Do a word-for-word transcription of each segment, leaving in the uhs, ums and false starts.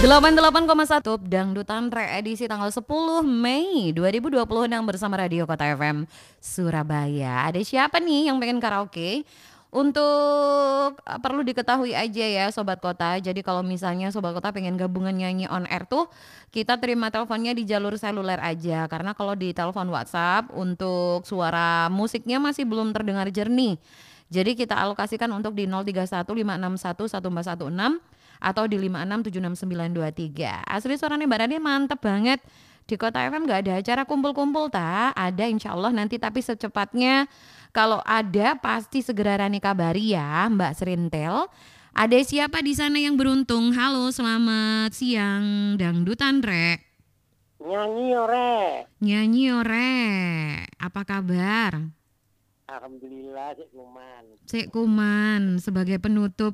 delapan puluh delapan koma satu Dangdutan Re-edisi tanggal sepuluh Mei dua ribu dua puluh enam bersama Radio Kota F M Surabaya. Ada siapa nih yang pengen karaoke? Untuk uh, perlu diketahui aja ya Sobat Kota. Jadi kalau misalnya Sobat Kota pengen gabungan nyanyi on air tuh, kita terima teleponnya di jalur seluler aja. Karena kalau di telepon WhatsApp untuk suara musiknya masih belum terdengar jernih. Jadi kita alokasikan untuk di nol tiga satu lima enam satu satu empat satu enam atau di lima enam tujuh enam sembilan dua tiga. Asli suaranya Mbak Rani mantep banget. Di Kota F M gak ada acara kumpul-kumpul tak? Ada insya Allah nanti, tapi secepatnya kalau ada pasti segera Rani kabari ya Mbak Serintel. Ada siapa di sana yang beruntung? Halo, selamat siang Dangdutan Re. Nyanyi ore. Nyanyi ore. Apa kabar? Alhamdulillah Cik Kuman. Cik Kuman sebagai penutup.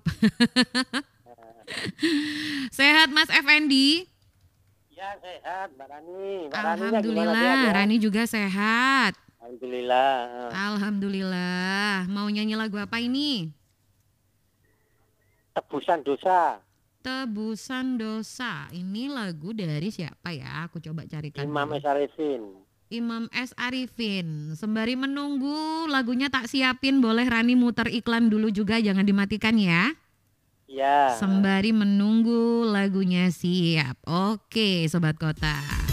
Sehat Mas Effendi? Ya sehat Mbak Rani. Mbak Alhamdulillah, Rani, sehat, ya? Rani juga sehat. Alhamdulillah. Alhamdulillah. Mau nyanyi lagu apa ini? Tebusan dosa. Tebusan dosa. Ini lagu dari siapa ya? Aku coba carikan. Imam S. Arifin. Imam S. Arifin. Sembari menunggu lagunya tak siapin, boleh Rani muter iklan dulu juga, jangan dimatikan ya. Ya. Sembari menunggu lagunya siap. Oke Sobat Kota.